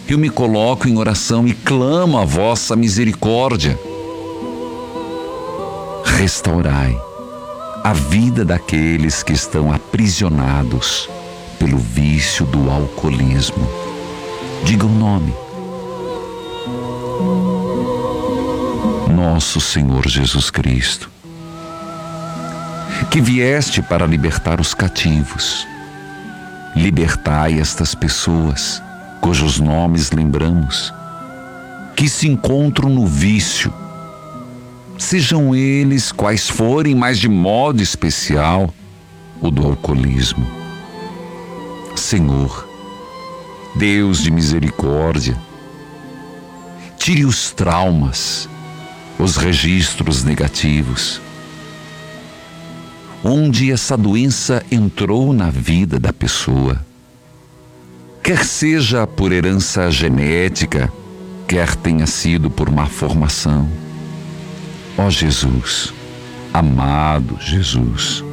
eu me coloco em oração e clamo a vossa misericórdia. Restaurai a vida daqueles que estão aprisionados pelo vício do alcoolismo. Diga o nome. Nosso Senhor Jesus Cristo, que vieste para libertar os cativos, libertai estas pessoas, cujos nomes lembramos, que se encontram no vício, sejam eles quais forem, mas de modo especial o do alcoolismo. Senhor, Deus de misericórdia, tire os traumas, os registros negativos, onde essa doença entrou na vida da pessoa, quer seja por herança genética, quer tenha sido por má formação. Ó Jesus, amado Jesus,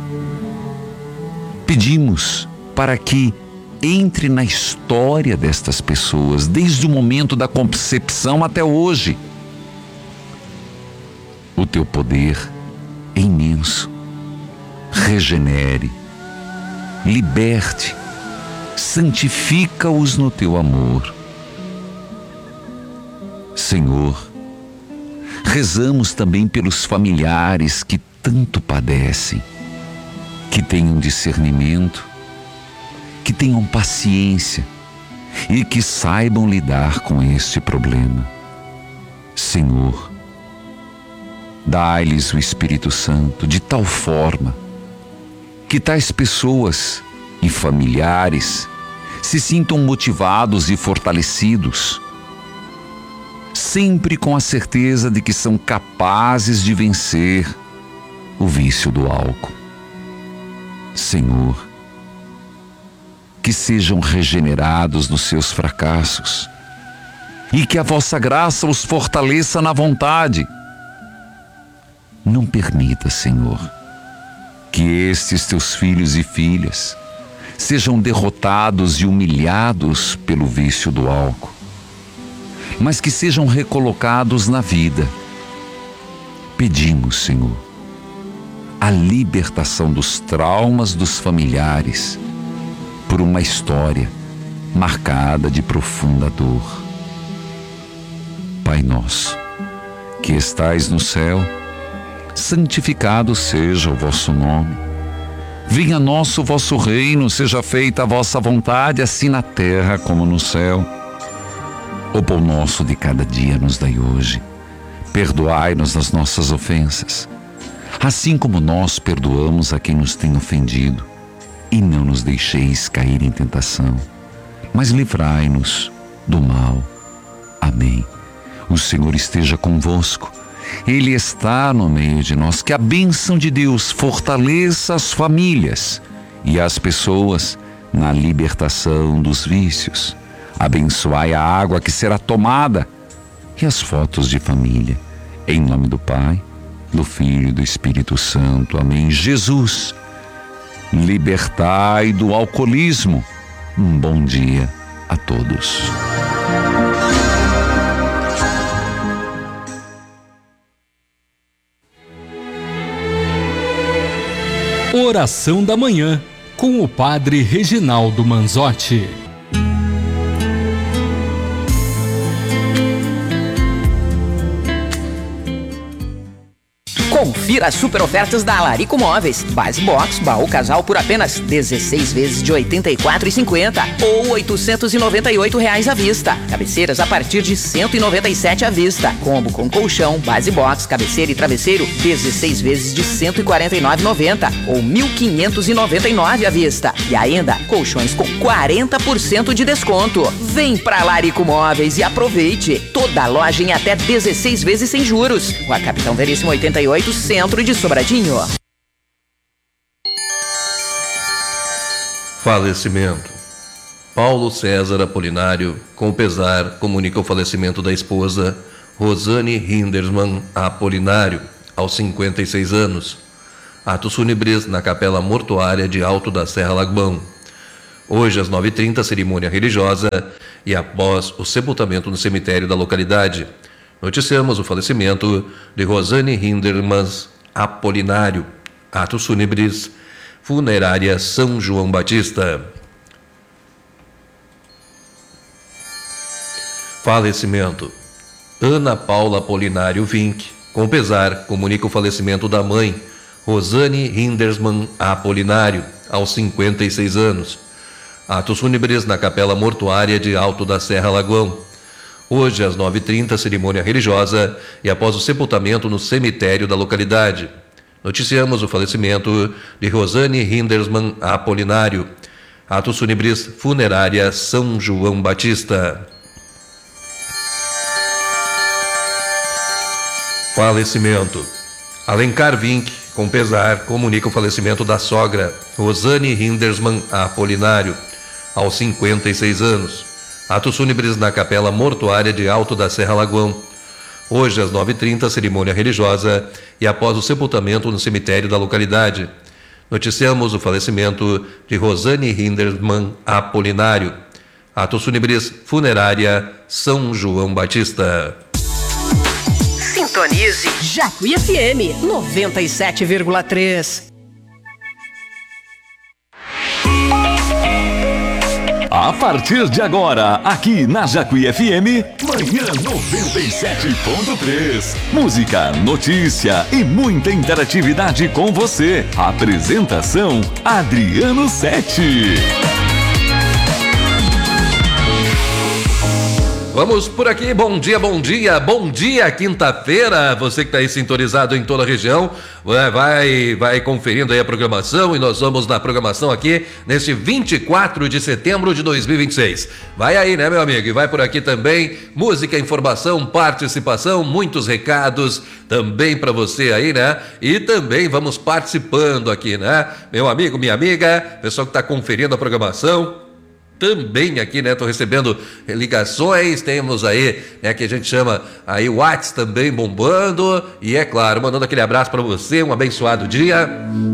pedimos para que entre na história destas pessoas, desde o momento da concepção até hoje. O teu poder é imenso. Regenere, liberte, santifica-os no teu amor. Senhor, rezamos também pelos familiares que tanto padecem, que tenham discernimento, que tenham paciência e que saibam lidar com este problema. Senhor, dai-lhes o Espírito Santo de tal forma que tais pessoas e familiares se sintam motivados e fortalecidos, sempre com a certeza de que são capazes de vencer o vício do álcool. Senhor, que sejam regenerados nos seus fracassos e que a vossa graça os fortaleça na vontade. Não permita, Senhor, que estes teus filhos e filhas sejam derrotados e humilhados pelo vício do álcool, mas que sejam recolocados na vida. Pedimos, Senhor, a libertação dos traumas dos familiares por uma história marcada de profunda dor. Pai nosso, que estais no céu, santificado seja o vosso nome. Venha a nós o vosso reino, seja feita a vossa vontade, assim na terra como no céu. O pão nosso de cada dia nos dai hoje. Perdoai-nos as nossas ofensas, assim como nós perdoamos a quem nos tem ofendido. E não nos deixeis cair em tentação, mas livrai-nos do mal. Amém. O Senhor esteja convosco. Ele está no meio de nós. Que a bênção de Deus fortaleça as famílias e as pessoas na libertação dos vícios. Abençoai a água que será tomada e as fotos de família. Em nome do Pai, do Filho e do Espírito Santo. Amém. Jesus, libertai do alcoolismo. Um bom dia a todos. Oração da Manhã, com o Padre Reginaldo Manzotti. Confira as super ofertas da Alarico Móveis. Base Box, baú casal por apenas 16 vezes de R$ 84,50 ou R$ 898 à vista. Cabeceiras a partir de R$ 197 à vista. Combo com colchão, base box, cabeceira e travesseiro, 16 vezes de R$ 149,90 ou R$ 1.599 à vista. E ainda, colchões com 40% de desconto. Vem pra Alarico Móveis e aproveite. Toda a loja em até 16 vezes sem juros. Rua Capitão Veríssimo 88, centro de Sobradinho. Falecimento. Paulo César Apolinário, com pesar, comunica o falecimento da esposa Rosane Hindersmann Apolinário, aos 56 anos. Atos fúnebres na Capela Mortuária de Alto da Serra Lagbão. Hoje, às 9h30, cerimônia religiosa e após o sepultamento no cemitério da localidade. Noticiamos o falecimento de Rosane Hinderman Apolinário. Atos fúnebres, Funerária São João Batista. Falecimento. Ana Paula Apolinário Vink, com pesar, comunica o falecimento da mãe, Rosane Hinderman Apolinário, aos 56 anos. Atos fúnebres na Capela Mortuária de Alto da Serra Lagoão. Hoje, às 9h30, cerimônia religiosa e após o sepultamento no cemitério da localidade. Noticiamos o falecimento de Rosane Hinderman Apolinário. Atos fúnebres, Funerária São João Batista. Falecimento. Alencar Vink, com pesar, comunica o falecimento da sogra, Rosane Hinderman Apolinário, aos 56 anos. Atos fúnebres na Capela Mortuária de Alto da Serra Lagoão. Hoje, às 9h30, cerimônia religiosa e após o sepultamento no cemitério da localidade. Noticiamos o falecimento de Rosane Hinderman Apolinário. Atos fúnebres, Funerária São João Batista. Sintonize Jacuí FM 97,3. A partir de agora, aqui na Jacuí FM, Manhã 97.3. Música, notícia e muita interatividade com você. Apresentação, Adriano Sete. Vamos por aqui, bom dia, quinta-feira, você que está aí sintonizado em toda a região, vai conferindo aí a programação e nós vamos na programação aqui neste 24 de setembro de 2026. Vai aí, né, meu amigo? E vai por aqui também, música, informação, participação, muitos recados também para você aí, né? E também vamos participando aqui, né? Meu amigo, minha amiga, pessoal que está conferindo a programação. Também aqui, né, tô recebendo ligações, temos aí, né, que a gente chama aí o WhatsApp também bombando, e é claro, mandando aquele abraço para você, um abençoado dia.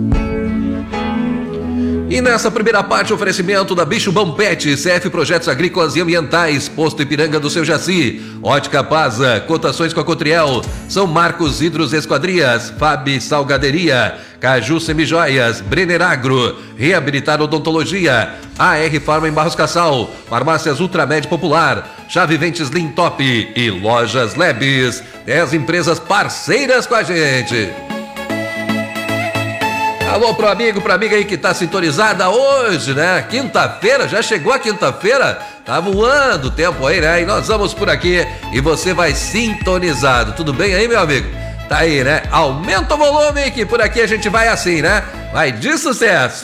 E nessa primeira parte, oferecimento da Bicho Bom Pet, CF Projetos Agrícolas e Ambientais, Posto Ipiranga do Seu Jaci, Ótica Paza, cotações com a Cotriel, São Marcos Hidros Esquadrias, Fabi Salgaderia, Caju Semijoias, Brenner Agro, Reabilitar Odontologia, AR Farma em Barros Cassal, Farmácias Ultramed Popular, Chave Ventes Lean Top e Lojas Lebes, 10 empresas parceiras com a gente. Alô pro amigo, pra amiga aí que tá sintonizada hoje, né? Quinta-feira, já chegou a quinta-feira? Tá voando o tempo aí, né? E nós vamos por aqui e você vai sintonizado. Tudo bem aí, meu amigo? Tá aí, né? Aumenta o volume que por aqui a gente vai assim, né? Vai de sucesso!